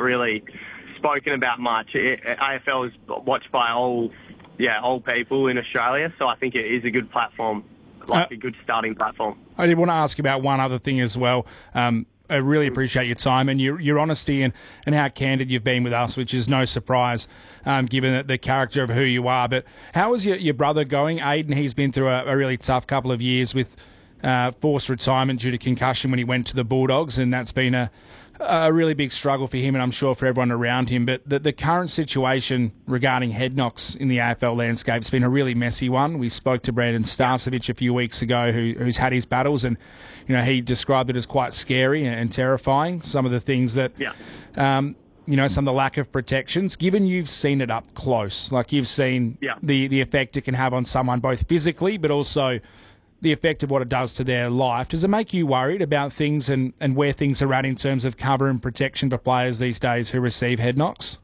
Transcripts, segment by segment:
really spoken about much. AFL is watched by all people in Australia, so I think it is a good platform, a good starting platform. I did want to ask about one other thing as well. I really appreciate your time and your honesty and how candid you've been with us, which is no surprise given the character of who you are. But how is your brother going? Aiden, he's been through a really tough couple of years with forced retirement due to concussion when he went to the Bulldogs, and that's been a really big struggle for him and I'm sure for everyone around him. But the current situation regarding head knocks in the AFL landscape has been a really messy one. We spoke to Brandon Starcevic a few weeks ago who's had his battles, and he described it as quite scary and terrifying, some of the things that some of the lack of protections. Given you've seen it up close, like you've seen the effect it can have on someone both physically but also the effect of what it does to their life, does it make you worried about things and where things are at in terms of cover and protection for players these days who receive head knocks?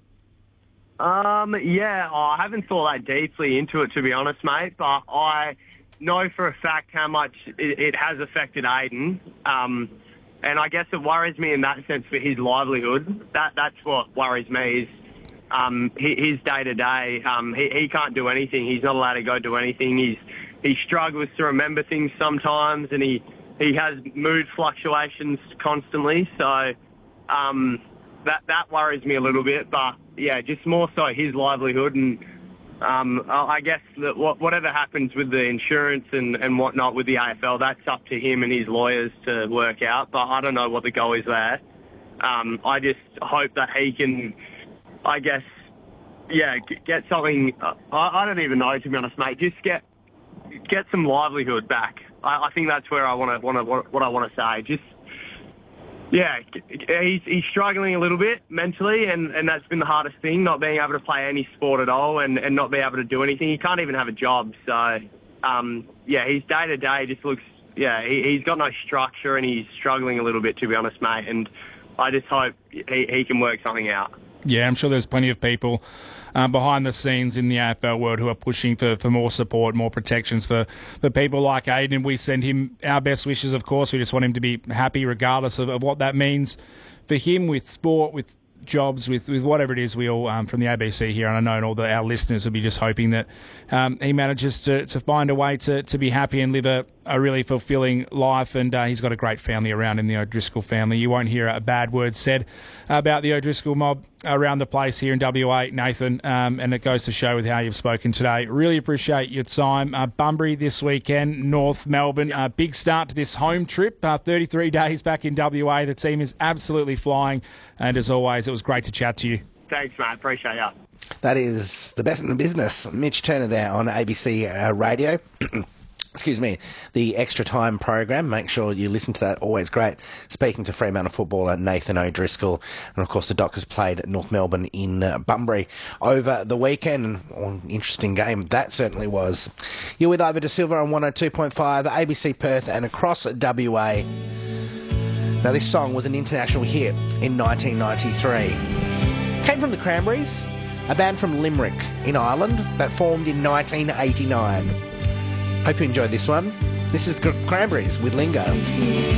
I haven't thought that deeply into it, to be honest, mate, but I know for a fact how much it has affected Aiden, and I guess it worries me in that sense for his livelihood. That's what worries me is his day-to-day. He can't do anything. He's not allowed to go do anything. He struggles to remember things sometimes, and he has mood fluctuations constantly. So that worries me a little bit. But yeah, just more so his livelihood, and I guess that whatever happens with the insurance and whatnot with the AFL, that's up to him and his lawyers to work out. But I don't know what the goal is there. I just hope that he can, get something. I don't even know, to be honest, mate. Just get some livelihood back. I think that's where what I want to say. Just, he's struggling a little bit mentally, and that's been the hardest thing, not being able to play any sport at all and not be able to do anything. He can't even have a job. So, his day-to-day just looks, he's got no structure and he's struggling a little bit, to be honest, mate. And I just hope he can work something out. Yeah, I'm sure there's plenty of people behind the scenes in the AFL world who are pushing for more support, more protections for people like Aiden. We send him our best wishes, of course. We just want him to be happy regardless of what that means for him with sport, with jobs, with whatever it is. We all, from the ABC here, and I know and all our listeners will be just hoping that he manages to find a way to be happy and live a really fulfilling life. And he's got a great family around in the O'Driscoll family. You won't hear a bad word said about the O'Driscoll mob around the place here in WA, Nathan, and it goes to show with how you've spoken today. Really appreciate your time. Bunbury this weekend, North Melbourne. Big start to this home trip, 33 days back in WA. The team is absolutely flying, and as always, it was great to chat to you. Thanks, mate. Appreciate you. That is the best in the business. Mitch Turner there on ABC Radio. Excuse me, the Extra Time program. Make sure you listen to that. Always great. Speaking to Fremantle footballer Nathan O'Driscoll. And, of course, the Dockers played at North Melbourne in Bunbury over the weekend. Interesting game that certainly was. You're with Ivor De Silva on 102.5, ABC Perth and across WA. Now, this song was an international hit in 1993. Came from the Cranberries, a band from Limerick in Ireland that formed in 1989. Hope you enjoyed this one. This is the Cranberries with Lingo.